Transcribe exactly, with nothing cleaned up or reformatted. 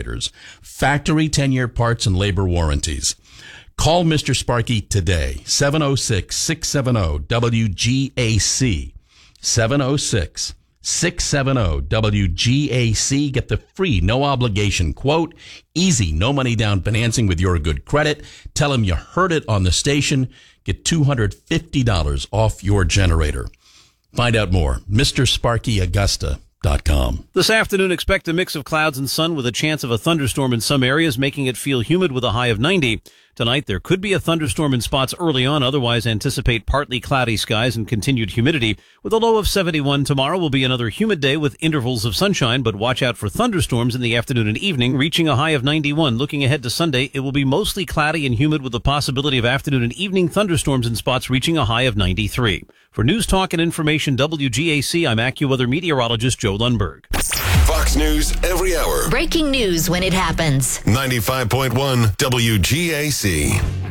generators. Factory ten-year parts and labor warranties. Call Mister Sparky today, seven oh six, six seven oh, W G A C, seven oh six, six seven oh, W G A C. Get the free, no-obligation quote, easy, no-money down financing with your good credit. Tell him you heard it on the station. Get two hundred fifty dollars off your generator. Find out more, Mister Sparky Augusta dot com. This afternoon, expect a mix of clouds and sun with a chance of a thunderstorm in some areas, making it feel humid with a high of ninety. Tonight, there could be a thunderstorm in spots early on. Otherwise, anticipate partly cloudy skies and continued humidity. With a low of seventy-one, tomorrow will be another humid day with intervals of sunshine, but watch out for thunderstorms in the afternoon and evening, reaching a high of ninety-one. Looking ahead to Sunday, it will be mostly cloudy and humid with the possibility of afternoon and evening thunderstorms in spots reaching a high of ninety-three. For News Talk and Information W G A C, I'm AccuWeather meteorologist Joe Lundberg. Fox News every hour. Breaking news when it happens. ninety-five point one W G A C.